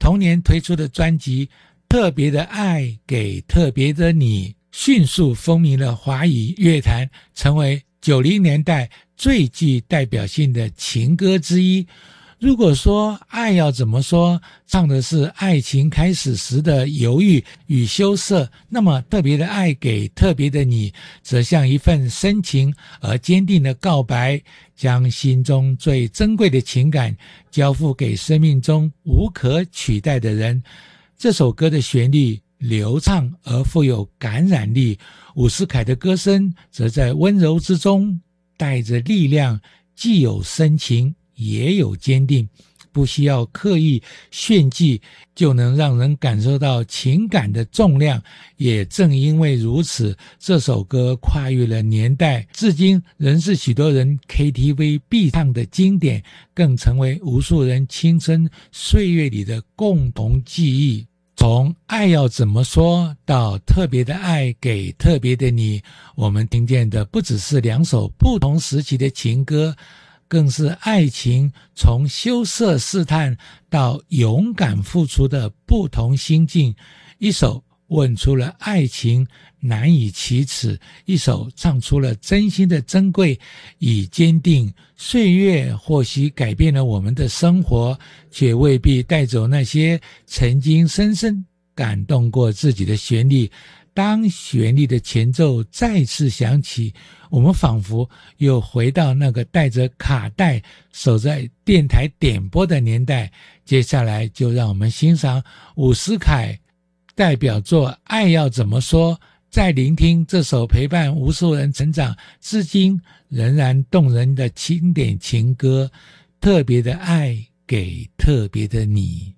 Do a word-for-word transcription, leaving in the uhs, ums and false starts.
同年推出的专辑《特别的爱给特别的你》迅速风靡了华语乐坛，成为九零年代最具代表性的情歌之一。如果说爱要怎么说，唱的是爱情开始时的犹豫与羞涩，那么特别的爱给特别的你，则像一份深情而坚定的告白，将心中最珍贵的情感交付给生命中无可取代的人。这首歌的旋律流畅而富有感染力，伍思凯的歌声则在温柔之中带着力量，既有深情也有坚定，不需要刻意炫技就能让人感受到情感的重量。也正因为如此，这首歌跨越了年代，至今仍是许多人 K T V 必唱的经典，更成为无数人青春岁月里的共同记忆。从爱要怎么说到特别的爱给特别的你，我们听见的不只是两首不同时期的情歌，更是爱情从羞涩试探到勇敢付出的不同心境。一首问出了爱情难以启齿，一首唱出了真心的珍贵与坚定。岁月或许改变了我们的生活，却未必带走那些曾经深深感动过自己的旋律。当旋律的前奏再次响起，我们仿佛又回到那个带着卡带守在电台点播的年代。接下来就让我们欣赏伍思凯代表作《爱要怎么说》，再聆听这首陪伴无数人成长至今仍然动人的经典情歌《特别的爱给特别的你》。